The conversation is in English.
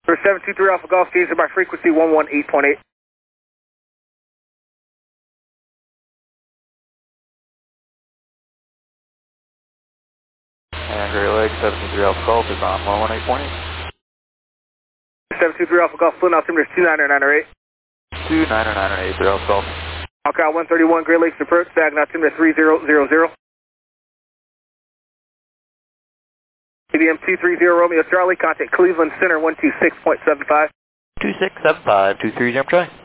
723 Alpha Golf, changing by frequency 118.8. And Great Lake 723 Alpha Golf is on 118.8. 723 Alpha Golf, full altimeter 29908. 29908 for Alpha Golf. Okay, 131 Great Lakes approach, tag altimeter 3000. ABM 230 Romeo Charlie, contact Cleveland Center 126.75. 2675, 230 Charlie.